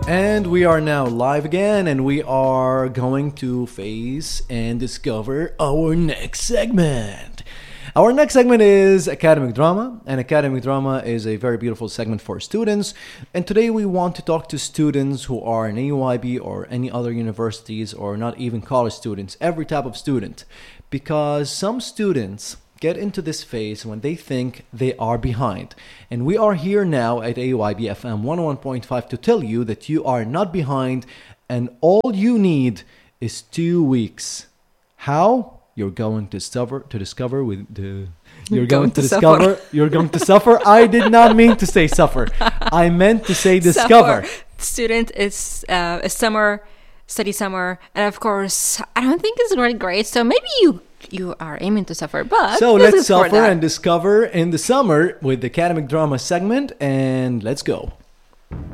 And we are now live again, and we are going to face and discover our next segment. Our next segment is academic drama, and academic drama is a very beautiful segment for students. And today we want to talk to students who are in AUIB or any other universities, or not even college students, every type of student. Because some students get into this phase when they think they are behind. And we are here now at AUIB FM 101.5 to tell you that you are not behind, and all you need is 2 weeks. How? You're going to discover with the... You're going to discover. You're going to suffer. I did not mean to say suffer. I meant to say discover. Student is a summer, study summer. And of course, I don't think it's really great. So maybe you are aiming to suffer, but so let's suffer and discover in the summer with the academic drama segment, and let's go.